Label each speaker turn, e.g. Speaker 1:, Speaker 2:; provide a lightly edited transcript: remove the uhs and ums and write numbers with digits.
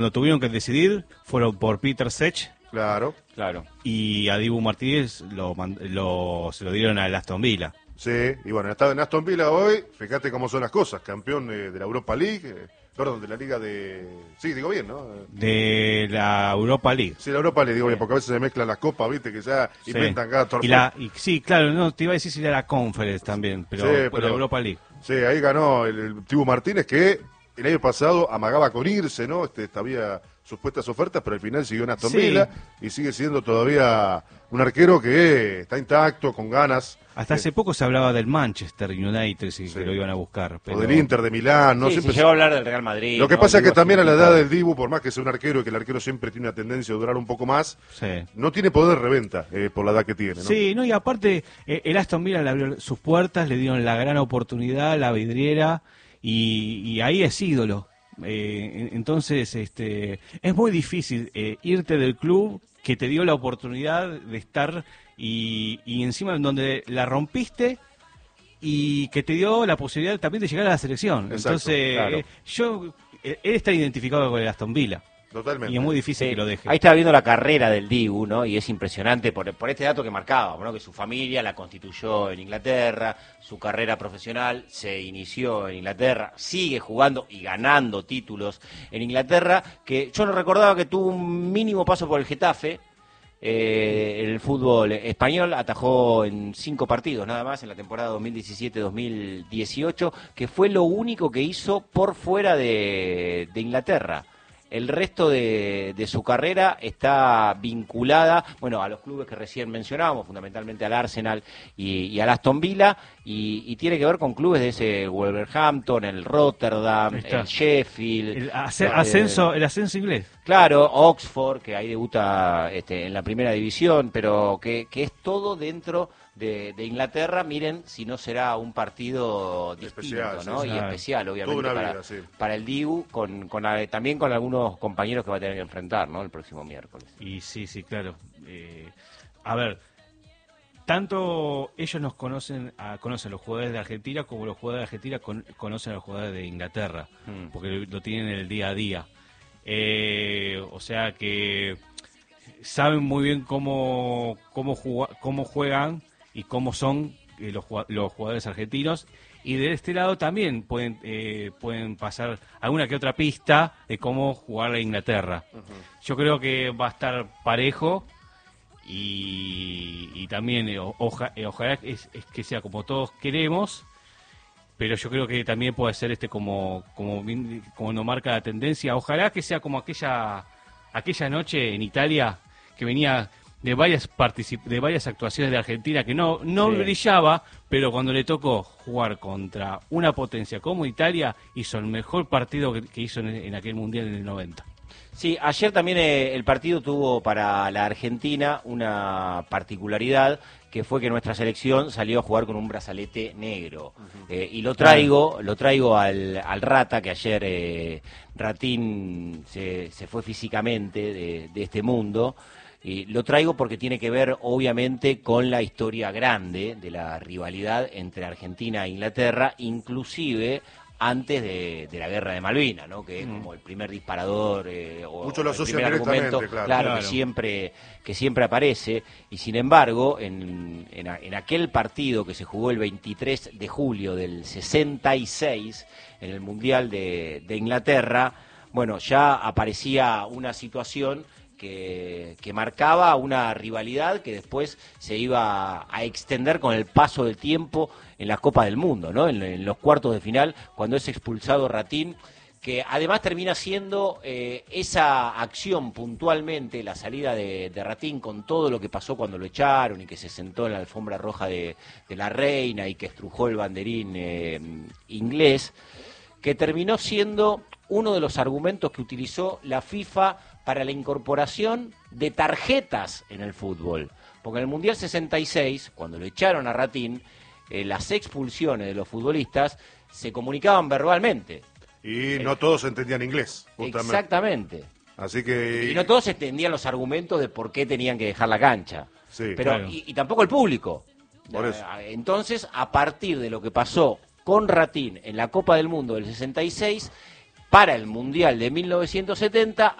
Speaker 1: Cuando tuvieron que decidir, fueron por Peter Sech.
Speaker 2: Claro.
Speaker 1: Y a Dibu Martínez se lo dieron al Aston Villa.
Speaker 2: Sí, y bueno, estaba en Aston Villa hoy, fíjate cómo son las cosas, campeón de la Europa League, perdón, de la Liga de... Sí, digo bien, ¿no?
Speaker 1: De la Europa League.
Speaker 2: Sí, la Europa League, digo bien, porque a veces se mezclan las copas, viste, que ya inventan cada torneo.
Speaker 1: Sí, claro, no, te iba a decir si era la Conference también, pero la Europa League.
Speaker 2: Sí, ahí ganó el Dibu Martínez, que el año pasado amagaba con irse, ¿no? Había supuestas ofertas, pero al final siguió en Aston Villa y sigue siendo todavía un arquero que está intacto, con ganas.
Speaker 1: Hasta hace poco se hablaba del Manchester United, que lo iban a buscar.
Speaker 2: Pero... O del Inter de Milán, ¿no?
Speaker 3: Siempre se llegó a hablar del Real Madrid.
Speaker 2: Lo que pasa es que también a la edad del Dibu, por más que sea un arquero y que el arquero siempre tiene una tendencia a durar un poco más, no tiene poder de reventa por la edad que tiene, ¿no?
Speaker 1: Sí, no, y aparte el Aston Villa le abrió sus puertas, le dieron la gran oportunidad, la vidriera, y ahí es ídolo. Entonces es muy difícil irte del club que te dio la oportunidad de estar y encima en donde la rompiste y que te dio la posibilidad también de llegar a la selección.
Speaker 2: Exacto,
Speaker 1: entonces él está identificado con el Aston Villa.
Speaker 2: Totalmente.
Speaker 1: Y es muy difícil que lo deje.
Speaker 3: Ahí estaba viendo la carrera del Dibu, ¿no? Y es impresionante por este dato que marcaba, ¿no? Que su familia la constituyó en Inglaterra, su carrera profesional se inició en Inglaterra, sigue jugando y ganando títulos en Inglaterra, que yo no recordaba que tuvo un mínimo paso por el Getafe. El fútbol español atajó en 5 partidos nada más en la temporada 2017-2018, que fue lo único que hizo por fuera de Inglaterra. El resto de su carrera está vinculada, bueno, a los clubes que recién mencionábamos, fundamentalmente al Arsenal y al Aston Villa, y tiene que ver con clubes de ese Wolverhampton, el Rotterdam, el Sheffield.
Speaker 1: El ascenso inglés.
Speaker 3: Claro, Oxford, que ahí debuta en la primera división, pero que es todo dentro de Inglaterra. Miren si no será un partido distinto, especial, ¿no? Y especial, obviamente, para el Dibu, también con algunos compañeros que va a tener que enfrentar, ¿no? El próximo miércoles.
Speaker 1: Y sí, claro. A ver, tanto ellos nos conocen a los jugadores de Argentina como los jugadores de Argentina conocen a los jugadores de Inglaterra, porque lo tienen en el día a día. O sea que saben muy bien cómo juegan y cómo son los jugadores argentinos, y de este lado también pueden pasar alguna que otra pista de cómo jugar a Inglaterra. Yo creo que va a estar parejo y también ojalá es que sea como todos queremos, pero yo creo que también puede ser como nos marca la tendencia. Ojalá que sea como aquella noche en Italia que venía de varias actuaciones de Argentina que no brillaba, pero cuando le tocó jugar contra una potencia como Italia, hizo el mejor partido que hizo en aquel Mundial en el 90.
Speaker 3: Sí, ayer también el partido tuvo para la Argentina una particularidad, que fue que nuestra selección salió a jugar con un brazalete negro. Y lo traigo al Rata, que ayer Ratín se fue físicamente de este mundo. Y lo traigo porque tiene que ver, obviamente, con la historia grande de la rivalidad entre Argentina e Inglaterra, inclusive antes de la Guerra de Malvinas, ¿no? Que es como el primer disparador
Speaker 2: muchos lo
Speaker 3: el
Speaker 2: asocian
Speaker 3: primer argumento,
Speaker 2: claro.
Speaker 3: que siempre aparece. Y sin embargo, en aquel partido que se jugó el 23 de julio del 66, en el Mundial de Inglaterra, bueno, ya aparecía una situación que marcaba una rivalidad que después se iba a extender con el paso del tiempo en la Copa del Mundo, ¿no? En los cuartos de final, cuando es expulsado Ratín, que además termina siendo esa acción puntualmente, la salida de Ratín, con todo lo que pasó cuando lo echaron y que se sentó en la alfombra roja de la reina y que estrujó el banderín inglés, que terminó siendo uno de los argumentos que utilizó la FIFA para la incorporación de tarjetas en el fútbol. Porque en el Mundial 66, cuando lo echaron a Ratín, las expulsiones de los futbolistas se comunicaban verbalmente.
Speaker 2: Y no todos entendían inglés, justamente.
Speaker 3: Exactamente.
Speaker 2: Así que...
Speaker 3: Y no todos entendían los argumentos de por qué tenían que dejar la cancha.
Speaker 2: Sí,
Speaker 3: pero
Speaker 2: claro.
Speaker 3: y tampoco el público.
Speaker 2: Por eso.
Speaker 3: Entonces, a partir de lo que pasó con Ratín en la Copa del Mundo del 66, para el Mundial de 1970